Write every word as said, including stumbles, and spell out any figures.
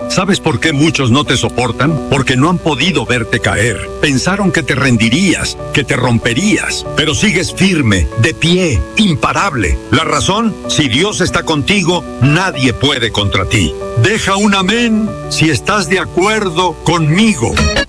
¿Sabes por qué muchos no te soportan? Porque no han podido verte caer. Pensaron que te rendirías, que te romperías, pero sigues firme, de pie, imparable. La razón, si Dios está contigo, nadie puede contra ti. Deja un amén si estás de acuerdo conmigo.